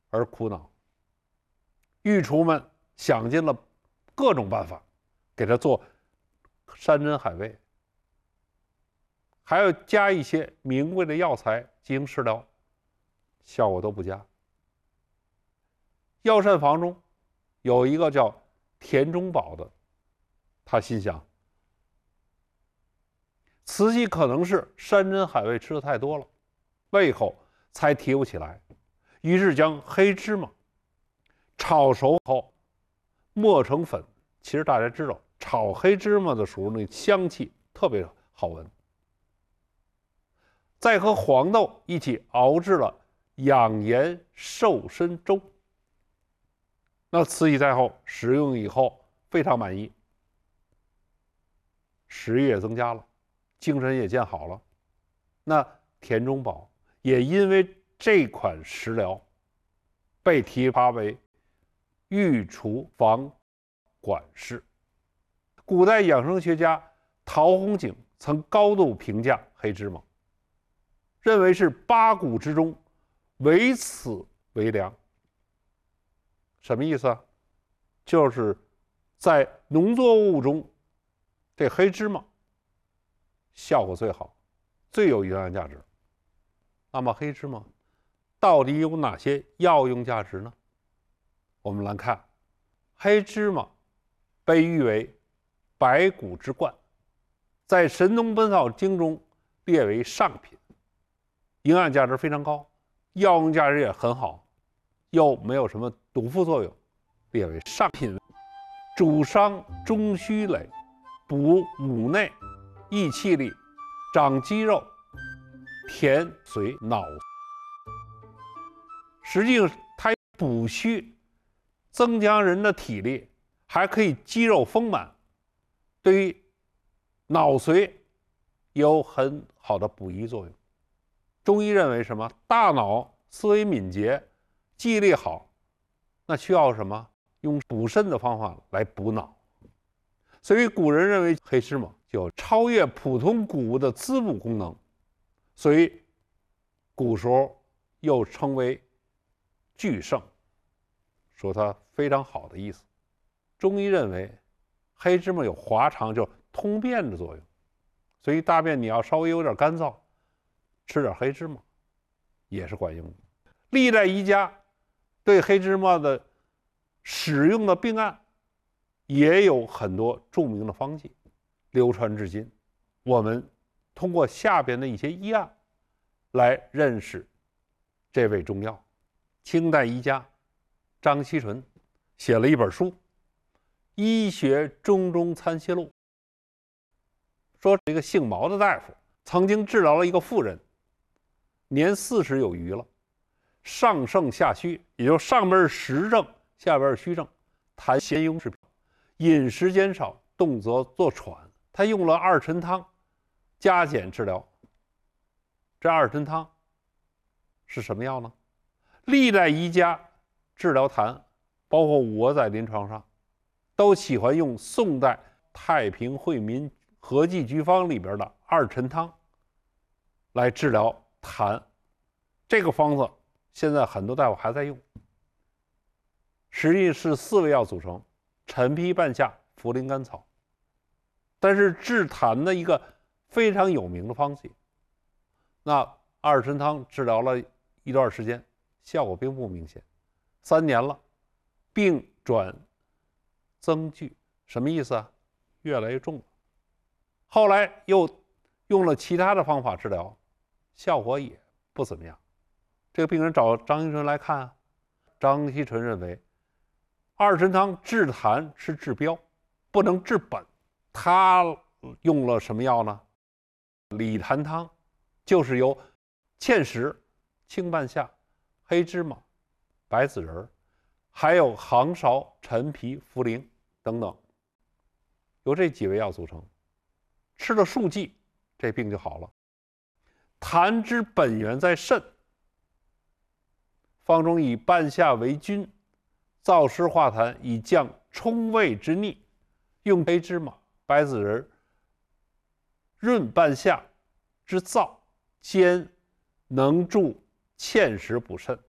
而苦恼。御厨们想尽了各种办法给他做山珍海味，还要加一些名贵的药材进行食疗，效果都不佳。药膳房中有一个叫田中宝的，他心想，慈禧可能是山珍海味吃的太多了，胃口才提不起来，于是将黑芝麻炒熟后磨成粉。其实大家知道，炒黑芝麻的时候那香气特别好闻，再和黄豆一起熬制了养颜瘦身粥。那慈禧太后食用以后非常满意，食欲也增加了，精神也渐好了。那田中宝也因为这款食疗被提拔为御厨房管事。古代养生学家陶弘景曾高度评价黑芝麻，认为是八谷之中唯此为良。什么意思啊？就是在农作物中，这黑芝麻效果最好，最有营养价值。那么黑芝麻到底有哪些药用价值呢？我们来看，黑芝麻被誉为百谷之冠，在《神农本草经》中列为上品，营养价值非常高，药用价值也很好，又没有什么毒副作用，列为上品。主伤中虚痿，补五内，益气力，长肌肉，填髓脑。实际上它补虚，增强人的体力，还可以肌肉丰满，对于脑髓有很好的补益作用。中医认为什么？大脑思维敏捷，记忆力好，那需要什么？用补肾的方法来补脑。所以古人认为黑芝麻有超越普通谷物的滋补功能，所以古时候又称为巨圣，说它非常好的意思。中医认为黑芝麻有滑肠，就通便的作用，所以大便你要稍微有点干燥，吃点黑芝麻也是管用的。历代医家对黑芝麻的使用的病案也有很多著名的方剂流传至今。我们通过下边的一些医案来认识这味中药。清代医家张锡纯写了一本书《医学中中参析录》，说这个姓毛的大夫曾经治疗了一个妇人，年40有余了，上盛下虚，也就是上边是实症，下边是虚症，痰涎壅是饮食减少，动则作喘。他用了二陈汤加减治疗。这二陈汤是什么药呢？历代医家治疗痰，包括我在临床上都喜欢用宋代《太平惠民合剂局方》里边的二陈汤来治疗痰。这个方子现在很多大夫还在用，实际是4味药组成：陈皮、半夏、茯苓、甘草。但是治痰的一个非常有名的方剂，那二陈汤治疗了一段时间，效果并不明显。3年了，病转增剧，什么意思啊？越来越重了。后来又用了其他的方法治疗，效果也不怎么样。这个病人找张锡纯来看啊，张锡纯认为二陈汤治痰是治标，不能治本。他用了什么药呢？理痰汤，就是由芡实、青半夏、黑芝麻、白子仁，还有杭芍、陈皮、茯苓等等，由这几味药组成。吃了数剂，这病就好了。痰之本源在肾，方中以半夏为君，燥湿化痰，以降冲胃之逆。用黑芝麻、白子仁润半夏之燥，兼能助芡实补肾。